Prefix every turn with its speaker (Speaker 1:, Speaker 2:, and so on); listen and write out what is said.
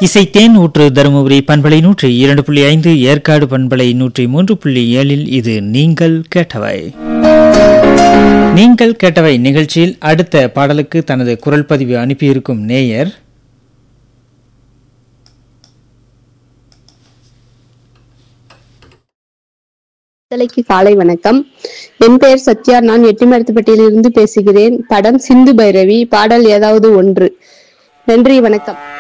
Speaker 1: இசைத்தேன் ஊற்று தருமபுரி பண்பலை 102.5, ஏற்காடு பண்பலை 103.7. இது நீங்கள் கேட்டவை. நீங்கள் கேட்டவை நிகழ்ச்சியில் அடுத்த பாடலுக்கு தனது குரல் பதிவு அனுப்பியிருக்கும் நேயர்
Speaker 2: காலை வணக்கம். என் பெயர் சத்யா. நான் எட்டிமரத்துப்பட்டியிலிருந்து பேசுகிறேன். படம் சிந்து பைரவி. பாடல் ஏதாவது ஒன்று. நன்றி, வணக்கம்.